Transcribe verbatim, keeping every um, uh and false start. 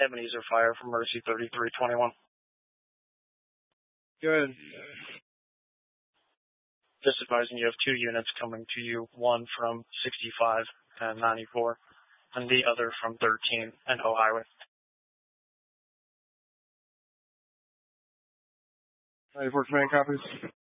Ebenezer Fire from Mercy thirty-three twenty-one. Good. Just advising you have two units coming to you, one from sixty-five and ninety-four, and the other from thirteen and O Highway. ninety-four Command copies.